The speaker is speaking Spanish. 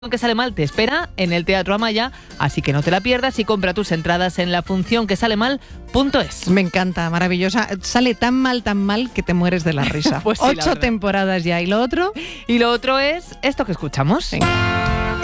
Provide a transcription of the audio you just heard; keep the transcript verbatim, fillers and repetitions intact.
que sale mal te espera en el Teatro Amaya, así que no te la pierdas y compra tus entradas en la función que sale mal punto es. Me encanta, maravillosa. Sale tan mal, tan mal que te mueres de la risa. Pues sí, Ocho temporadas ya. ¿Y lo otro? Y lo otro es esto que escuchamos. Venga.